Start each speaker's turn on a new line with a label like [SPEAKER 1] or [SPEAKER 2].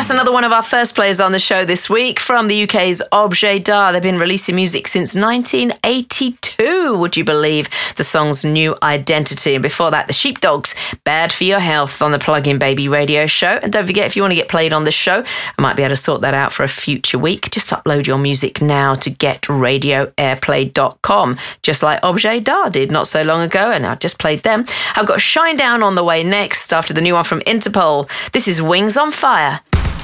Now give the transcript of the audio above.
[SPEAKER 1] That's another one of our first players on the show this week from the UK's Objet d'Art. They've been releasing music since 1982, would you believe? The song's New Identity. And before that, the Sheepdogs, Bad for Your Health on the Plug-in Baby radio show. And don't forget, if you want to get played on the show, I might be able to sort that out for a future week. Just upload your music now to getradioairplay.com, just like Objet d'Art did not so long ago, and I just played them. I've got Shine Down on the way next after the new one from Interpol. This is Wings on Fire.